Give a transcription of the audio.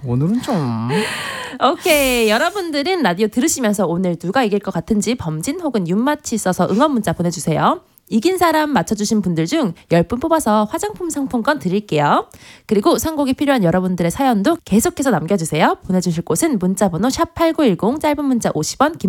오늘은 좀. 오케이. 여러분들은 라디오 들으시면서 오늘 누가 이길 것 같은지 범진 혹은 윤마치 써서 응원 문자 보내주세요. 이긴 사람 맞춰주신 분들 중 10분 뽑아서 화장품 상품권 드릴게요. 그리고 선곡이 필요한 여러분들의 사연도 계속해서 남겨주세요. 보내주실 곳은 문자번호 샵8910, 짧은 문자 50원, 긴